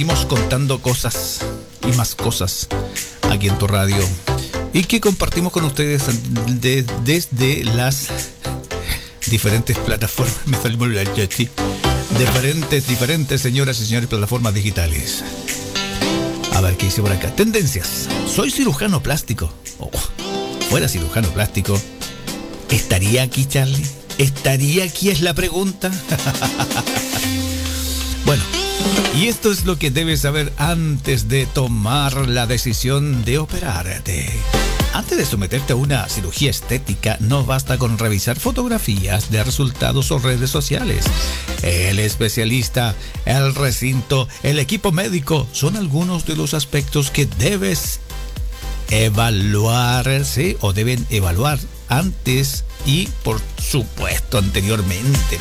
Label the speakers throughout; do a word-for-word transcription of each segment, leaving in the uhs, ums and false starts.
Speaker 1: Seguimos contando cosas y más cosas aquí en tu radio y que compartimos con ustedes de, desde las diferentes plataformas. Me salió el chachi. Diferentes, diferentes, señoras y señores, plataformas digitales. A ver qué dice por acá. Tendencias. Soy cirujano plástico. Oh, fuera cirujano plástico, ¿estaría aquí, Charlie? ¿Estaría aquí? Es la pregunta. Bueno, y esto es lo que debes saber antes de tomar la decisión de operarte. Antes de someterte a una cirugía estética, no basta con revisar fotografías de resultados o redes sociales. El especialista, el recinto, el equipo médico son algunos de los aspectos que debes evaluar, ¿sí? O deben evaluar antes y, por supuesto, anteriormente.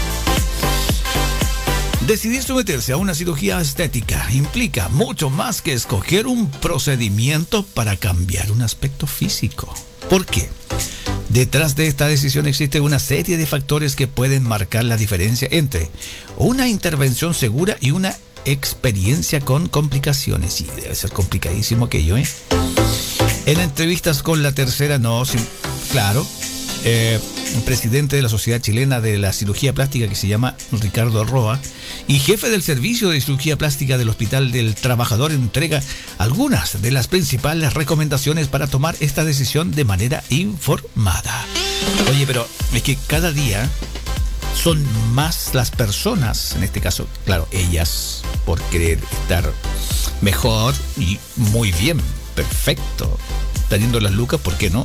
Speaker 1: Decidir someterse a una cirugía estética implica mucho más que escoger un procedimiento para cambiar un aspecto físico. ¿Por qué? Detrás de esta decisión existe una serie de factores que pueden marcar la diferencia entre una intervención segura y una experiencia con complicaciones. Y debe ser complicadísimo aquello, ¿eh? En entrevistas con La Tercera, no, sí, claro, eh, el presidente de la Sociedad Chilena de la Cirugía Plástica, que se llama Ricardo Roa, y jefe del servicio de cirugía plástica del Hospital del Trabajador, entrega algunas de las principales recomendaciones para tomar esta decisión de manera informada. Oye, pero es que cada día son más las personas, en este caso, claro, ellas, por querer estar mejor y muy bien, perfecto, teniendo las lucas, ¿por qué no?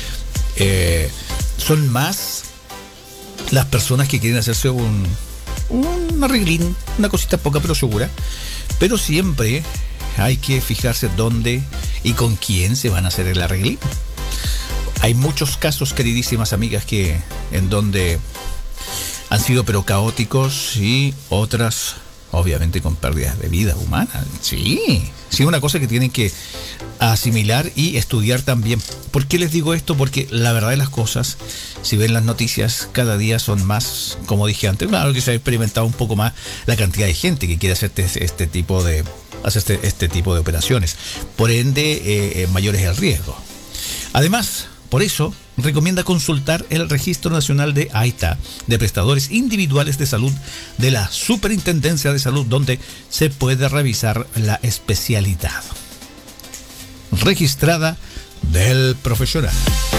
Speaker 1: Eh, son más las personas que quieren hacerse un, un arreglín, una cosita poca pero segura, pero siempre hay que fijarse dónde y con quién se van a hacer el arreglín. Hay muchos casos, queridísimas amigas, que en donde han sido pero caóticos y otras obviamente con pérdidas de vida humana. Sí, sí, una cosa que tienen que asimilar y estudiar también. ¿Por qué les digo esto? Porque la verdad de las cosas, si ven las noticias, cada día son más, como dije antes, claro que se ha experimentado un poco más la cantidad de gente que quiere hacer este, este tipo de hacer este, este tipo de operaciones. Por ende, eh, eh, mayor es el riesgo. Además, por eso, recomienda consultar el Registro Nacional de AITA, de Prestadores Individuales de Salud de la Superintendencia de Salud, donde se puede revisar la especialidad registrada del profesional.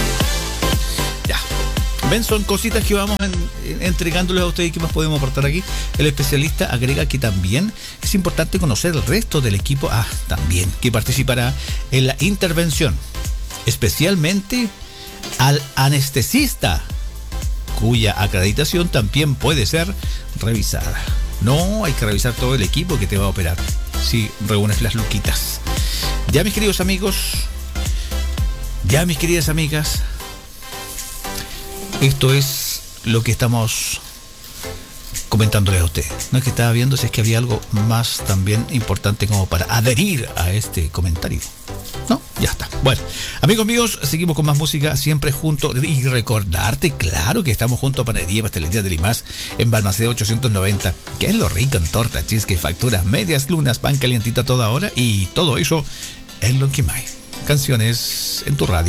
Speaker 1: Ya. Ven, son cositas que vamos en, en, entregándoles a ustedes. ¿Qué más podemos aportar aquí? El especialista agrega que también es importante conocer el resto del equipo, ah, también, que participará en la intervención, especialmente al anestesista, cuya acreditación también puede ser revisada. No, hay que revisar todo el equipo que te va a operar si reúnes las luquitas. Ya, mis queridos amigos, ya, mis queridas amigas, esto es lo que estamos comentándoles a ustedes. No es que estaba viendo si es que había algo más también importante como para adherir a este comentario. No, ya está. Bueno, amigos míos, seguimos con más música, siempre juntos. Y recordarte, claro, que estamos junto a Panadería y Pastelería de Limas en Balmaceda ochocientos noventa, que es lo rico en torta, cheesecake, facturas, medias lunas, pan calientito a toda hora y todo eso en Lonquimay. Canciones en tu radio.